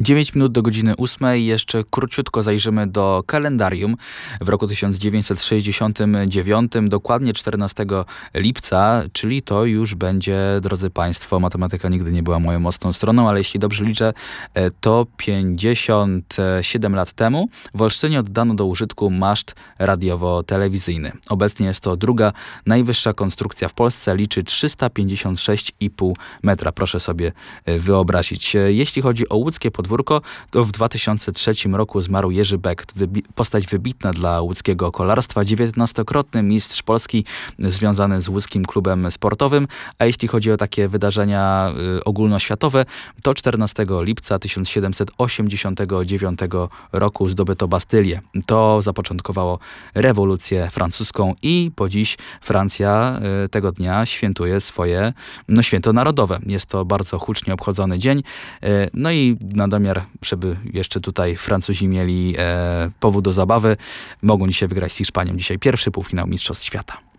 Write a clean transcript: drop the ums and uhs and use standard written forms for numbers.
9 minut do godziny 8. Jeszcze króciutko zajrzymy do kalendarium. W roku 1969, dokładnie 14 lipca, czyli to już będzie, drodzy Państwo, matematyka nigdy nie była moją mocną stroną, ale jeśli dobrze liczę, to 57 lat temu w Olsztynie oddano do użytku maszt radiowo-telewizyjny. Obecnie jest to druga najwyższa konstrukcja w Polsce, liczy 356,5 metra. Proszę sobie wyobrazić. Jeśli chodzi o łódzkie podwórko, to w 2003 roku zmarł Jerzy Beck, postać wybitna dla łódzkiego kolarstwa, 19-krotny mistrz Polski związany z łódzkim klubem sportowym, a jeśli chodzi o takie wydarzenia ogólnoświatowe, to 14 lipca 1789 roku zdobyto Bastylię. To zapoczątkowało rewolucję francuską i po dziś Francja tego dnia świętuje swoje święto narodowe. Jest to bardzo hucznie obchodzony dzień. No i na domiar, żeby jeszcze tutaj Francuzi mieli powód do zabawy, mogą dzisiaj wygrać z Hiszpanią. Dzisiaj pierwszy półfinał Mistrzostw Świata.